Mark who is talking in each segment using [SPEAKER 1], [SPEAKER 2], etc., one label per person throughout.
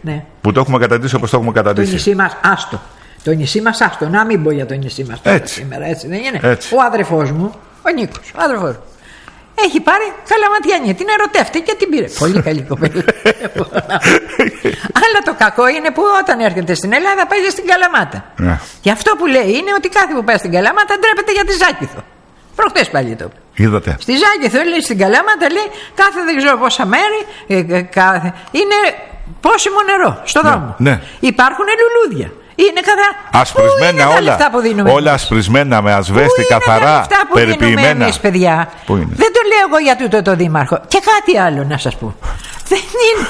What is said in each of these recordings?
[SPEAKER 1] Ναι.
[SPEAKER 2] Που το έχουμε καταντήσει όπως το έχουμε καταντήσει.
[SPEAKER 1] Το νησί μας, άστο. Το νησί μας, άστο. Να μην πω για το νησί μας τώρα σήμερα, έτσι δεν είναι.
[SPEAKER 2] Έτσι.
[SPEAKER 1] Ο αδερφός μου, ο Νίκος, ο αδερφός μου, έχει πάρει Καλαματιανή. Την ερωτεύτηκε και την πήρε. Πολύ καλή κοπέλα. Αλλά το κακό είναι που όταν έρχεται στην Ελλάδα πάει στην Καλαμάτα.
[SPEAKER 2] Ναι.
[SPEAKER 1] Και αυτό που λέει είναι ότι κάθε που πάει στην Καλαμάτα ντρέπεται για τη Ζάκηθο. Προχτές πάλι το.
[SPEAKER 2] Είδατε.
[SPEAKER 1] Στη Ζάκηθο λέει, στην Καλαμάτα λέει, κάθε δεν ξέρω πόσα μέρη είναι πόσιμο νερό στο δρόμο.
[SPEAKER 2] Ναι.
[SPEAKER 1] Υπάρχουν λουλούδια. Είναι
[SPEAKER 2] ασπρισμένα όλα ασπρισμένα με ασβέστη, καθαρά, περιποιημένα.
[SPEAKER 1] Εμείς, παιδιά. Δεν το λέω εγώ για τούτο το δήμαρχο. Και κάτι άλλο να σας πω. Δεν είναι.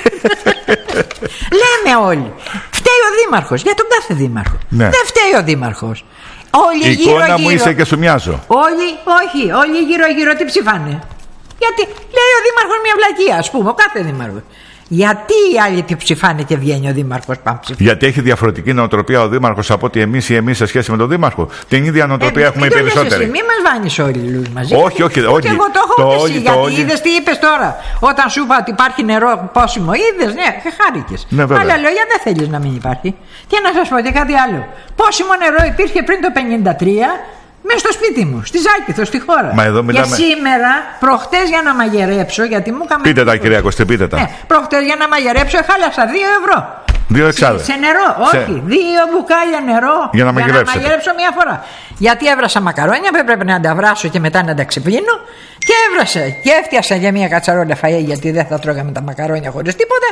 [SPEAKER 1] Λέμε όλοι. Φταίει ο δήμαρχος. Για τον κάθε δήμαρχο.
[SPEAKER 2] Ναι.
[SPEAKER 1] Δεν φταίει ο δήμαρχος. Όλοι
[SPEAKER 2] η εικόνα μου είσαι και σου μοιάζω.
[SPEAKER 1] Όλοι γύρω-γύρω τι ψηφάνε. Γιατί λέει ο δήμαρχος μια βλακεία, ας πούμε, ο κάθε δήμαρχος. Γιατί οι άλλοι τι ψηφάνε και βγαίνει ο δήμαρχος Παμψηφ?
[SPEAKER 2] Γιατί έχει διαφορετική νοοτροπία ο δήμαρχος από ότι εμείς ή εμείς σε σχέση με τον δήμαρχο. Την ίδια νοοτροπία έχουμε οι περισσότεροι.
[SPEAKER 1] Μην μας βάνεις όλοι μαζί.
[SPEAKER 2] Όχι.
[SPEAKER 1] Και εγώ το έχω πει εσύ, γιατί είδες τι είπες τώρα. Όταν σου είπα ότι υπάρχει νερό πόσιμο, είδες, ναι, και χάρηκες.
[SPEAKER 2] Ναι,
[SPEAKER 1] άλλα λόγια δεν θέλεις να μην υπάρχει. Και να σας πω και κάτι άλλο. Πόσιμο νερό υπήρχε πριν το 1953. Μέσα στο σπίτι μου, στη Ζάκηθο, στη χώρα.
[SPEAKER 2] Μα εδώ μιλάμε...
[SPEAKER 1] Και σήμερα, προχτές για να μαγειρέψω, γιατί μου έκαμε.
[SPEAKER 2] Πείτε τα, κυρία Κωστή, πείτε τα.
[SPEAKER 1] Ναι, προχτές για να μαγειρέψω, χάλασα 2 ευρώ.
[SPEAKER 2] 2 εξάδες.
[SPEAKER 1] Σε νερό, όχι. 2 μπουκάλια νερό
[SPEAKER 2] για να μαγειρέψω
[SPEAKER 1] μία φορά. Γιατί έβρασα μακαρόνια που έπρεπε να τα βράσω και μετά να τα ξεπλύνω. Και έβρασα και έφτιασα για μία κατσαρόλα φαΐ, γιατί δεν θα τρώγαμε τα μακαρόνια χωρίς τίποτα.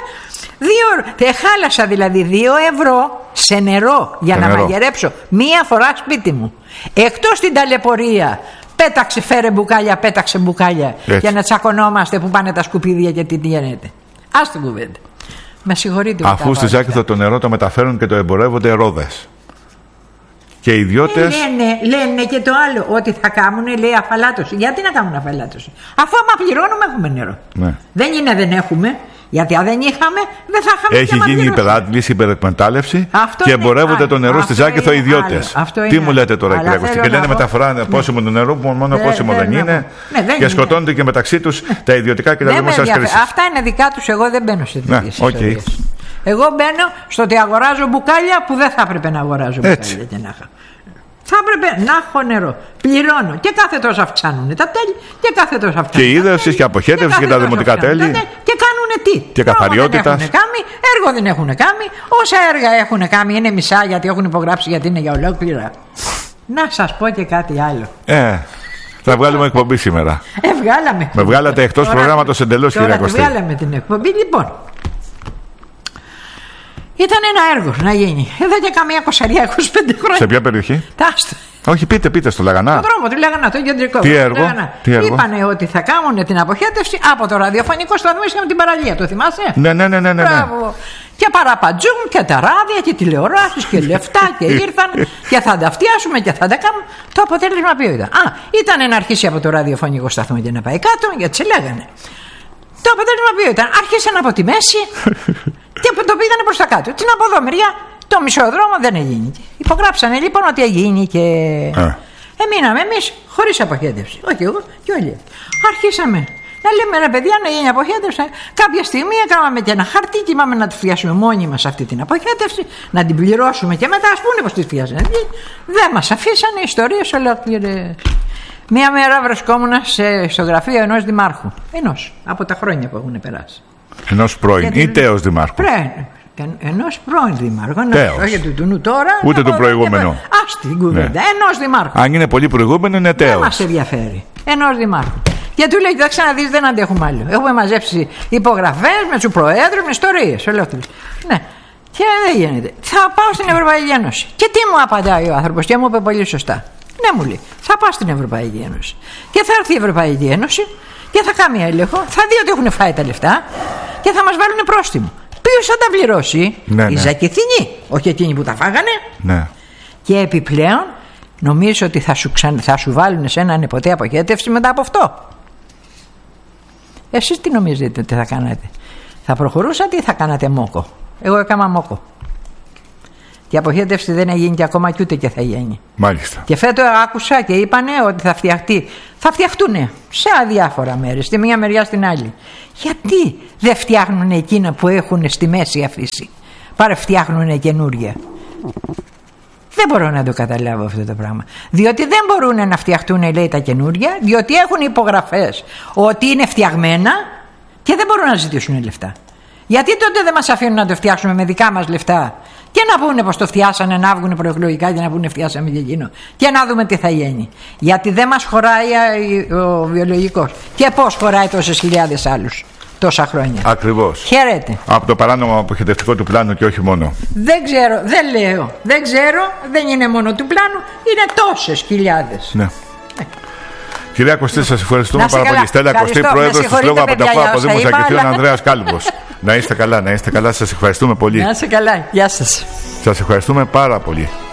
[SPEAKER 1] Χάλασα δηλαδή 2 ευρώ σε νερό για να μαγειρέψω μία φορά σπίτι μου. Εκτός την ταλαιπωρία, πέταξε, φέρε μπουκάλια, πέταξε μπουκάλια. Έτσι. Για να τσακωνόμαστε που πάνε τα σκουπίδια και τι γίνεται. Ας την κουβέντα. Με συγχωρείτε.
[SPEAKER 2] Αφού στη Ζάκηθο το νερό το μεταφέρουν και το εμπορεύονται ρόδες. Και οι ιδιώτες.
[SPEAKER 1] Λένε και το άλλο, ότι θα κάνουν, λέει, αφαλάτωση. Γιατί να κάνουν αφαλάτωση? Αφού άμα πληρώνουμε έχουμε νερό. Ναι. Δεν είναι δεν έχουμε. Γιατί αν δεν είχαμε, δεν θα είχαμε.
[SPEAKER 2] Έχει γίνει υπεράντληση, υπερεκμετάλλευση
[SPEAKER 1] αυτό
[SPEAKER 2] και εμπορεύονται το νερό στη Ζάκηθο οι ιδιώτες. Τι μου λέτε τώρα, κυρία Κωστή? Και λένε μεταφορά πόσιμο του νερού που μόνο πόσιμο δεν είναι. Και σκοτώνονται και μεταξύ τους τα ιδιωτικά και τα δημόσια χρήση.
[SPEAKER 1] Αυτά είναι δικά τους. Εγώ δεν μπαίνω σε τέτοιες ιστορίες. Εγώ μπαίνω στο ότι αγοράζω μπουκάλια που δεν θα έπρεπε να αγοράζω μπουκάλια και να είχα. Θα έπρεπε να έχω νερό. Πληρώνω και κάθε τόσο αυξάνουν τα τέλη και κάθε τόσο αυξάνουν.
[SPEAKER 2] Και ίδρυυση και αποχέτευση και τα δημοτικά τέλη.
[SPEAKER 1] Και κάνουνε τι?
[SPEAKER 2] Και καθαριότητα.
[SPEAKER 1] Έργο δεν έχουν κάνει. Όσα έργα έχουν κάνει είναι μισά γιατί έχουν υπογράψει, γιατί είναι για ολόκληρα. Να σας πω και κάτι άλλο.
[SPEAKER 2] Θα βγάλουμε εκπομπή σήμερα.
[SPEAKER 1] Βγάλαμε.
[SPEAKER 2] Με βγάλατε εκτός προγράμματος εντελώς, κυρία Κωστή.
[SPEAKER 1] Βγάλαμε την εκπομπή. Λοιπόν, ήταν ένα έργο να γίνει εδώ και καμία 25 χρόνια.
[SPEAKER 2] Σε ποια περιοχή?
[SPEAKER 1] Τάστο.
[SPEAKER 2] Όχι, πείτε, στο Λαγανά.
[SPEAKER 1] Το δρόμο του Λαγανά, το κεντρικό.
[SPEAKER 2] Τι έργο?
[SPEAKER 1] Είπανε ότι θα κάνουν την αποχέτευση από το ραδιοφωνικό σταθμό με την παραλία. Το θυμάσαι?
[SPEAKER 2] Ναι.
[SPEAKER 1] Μπράβο. Και παραπατζούν και τα ράδια και τηλεοράσεις και λεφτά και ήρθαν και θα τα φτιάσουμε και θα τα κάνουμε. Το αποτέλεσμα ποιο ήταν? Ήταν να αρχίσει από το ραδιοφωνικό σταθμό και να πάει κάτω, γιατί σε λέγανε. Το αποτέλεσμα ποιο ήταν? Άρχισαν από τη μέση και το πήγανε προς τα κάτω. Την από εδώ μεριά το μισοδρόμο δεν έγινε. Υπογράψανε λοιπόν ότι έγινε και μείναμε εμείς χωρίς αποχέτευση. Όχι εγώ και όλοι. Αρχίσαμε να λέμε, ρε παιδιά, να γίνει αποχέτευση. Κάποια στιγμή έκαναμε και ένα χαρτί και είπαμε να τη φτιάσουμε μόνοι μας αυτή την αποχέτευση, να την πληρώσουμε και μετά ας πούνε πως τη φτιάσανε. Δεν μας αφήσανε ιστορίες ολόκληρες. Μία μέρα βρισκόμουν στο γραφείο ενός δημάρχου. Από τα χρόνια που έχουν περάσει.
[SPEAKER 2] Ενός πρώην ή τέος δημάρχου?
[SPEAKER 1] Ενός πρώην δημάρχου. Όχι του νου τώρα.
[SPEAKER 2] Ούτε του προηγούμενου.
[SPEAKER 1] Ας την κουβέντα. Ενός δημάρχου.
[SPEAKER 2] Αν είναι πολύ προηγούμενο, είναι τέος.
[SPEAKER 1] Δεν μας ενδιαφέρει. Ενός δημάρχου. Και του λέει: κοιτάξτε να δεις, δεν αντέχουμε άλλο. Έχουμε μαζέψει υπογραφές με τους προέδρους, με ιστορίες. Ολόκληρες. Ναι. Και δεν γίνεται. Θα πάω στην Ευρωπαϊκή Ένωση. Και τι μου απαντάει ο άνθρωπος? Και μου είπε πολύ σωστά. Ναι, μου λέει, θα πάω στην Ευρωπαϊκή Ένωση. Και θα έρθει η Ευρωπαϊκή Ένωση και θα κάνει έλεγχο, θα δει ότι έχουν φάει τα λεφτά και θα μας βάλουν πρόστιμο. Ποιος θα τα πληρώσει? Οι Ζακηθινοί, όχι εκείνοι που τα φάγανε.
[SPEAKER 2] Ναι.
[SPEAKER 1] Και επιπλέον, νομίζω ότι θα σου βάλουν σε έναν ποτέ αποχέτευση μετά από αυτό. Εσείς τι νομίζετε ότι θα κάνατε? Θα προχωρούσατε ή θα κάνατε μόκο? Εγώ έκανα μόκο. Και η αποχέτευση δεν έγινε και ακόμα και ούτε και θα γίνει.
[SPEAKER 2] Μάλιστα.
[SPEAKER 1] Και φέτος άκουσα και είπανε ότι θα φτιαχτούν σε αδιάφορα μέρη, στη μία μεριά στην άλλη. Γιατί δεν φτιάχνουν εκείνα που έχουν στη μέση αφήσει, παρά φτιάχνουν καινούργια? Δεν μπορώ να το καταλάβω αυτό το πράγμα. Διότι δεν μπορούν να φτιαχτούν, λέει, τα καινούργια, διότι έχουν υπογραφές ότι είναι φτιαγμένα και δεν μπορούν να ζητήσουν λεφτά. Γιατί τότε δεν μας αφήνουν να το φτιάξουμε με δικά μας λεφτά και να πούνε πως το φτιάσανε, να βγουν προεκλογικά και να πούνε φτιάσαμε και εκείνο και να δούμε τι θα γίνει? Γιατί δεν μας χωράει ο βιολογικός. Και πώς χωράει τόσες χιλιάδες άλλους τόσα χρόνια?
[SPEAKER 2] Ακριβώς.
[SPEAKER 1] Χαίρετε.
[SPEAKER 2] Από το παράνομο αποχαιρετευτικό του πλάνου και όχι μόνο.
[SPEAKER 1] Δεν ξέρω, δεν λέω. Δεν ξέρω, δεν είναι μόνο του πλάνου, είναι τόσες χιλιάδες.
[SPEAKER 2] Ναι. Κυρία Κωστή, σας ευχαριστούμε πάρα πολύ. Στέλλα Κωστή, πρόεδρος του Συλλόγου Απανταχώ Αποδήμου Ακηθείων, Ανδρέας Κάλυμπος. Να είστε καλά, σας ευχαριστούμε πολύ.
[SPEAKER 1] Να είστε καλά, γεια σας.
[SPEAKER 2] Σας ευχαριστούμε πάρα πολύ.